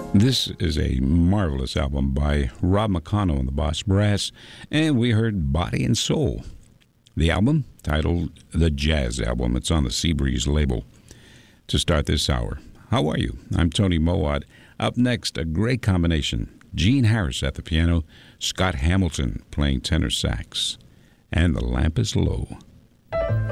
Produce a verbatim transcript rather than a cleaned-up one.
This is a marvelous album by Rob McConnell and the Boss Brass, and we heard Body and Soul. The album, titled The Jazz Album, it's on the Seabreeze label. To start this hour, how are you? I'm Tony Mowat. Up next, a great combination. Gene Harris at the piano, Scott Hamilton playing tenor sax, and The Lamp is Low.